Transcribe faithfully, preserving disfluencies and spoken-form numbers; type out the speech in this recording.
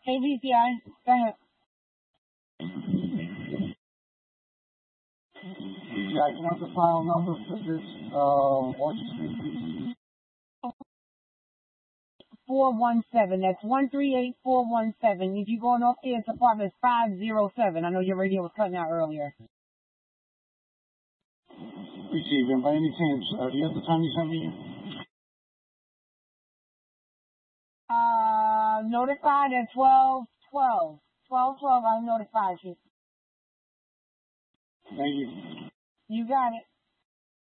Hey, V C I, go ahead. Jacking up the file number for this, uh, Washington. four one seven. That's one three eight four one seven. If you're going off there, it's apartment five oh seven. I know your radio was cutting out earlier. Received. And by any chance, uh, do you have the time you sent me? Uh, notified at twelve twelve. twelve twelve, I notified you. Thank you. You got it.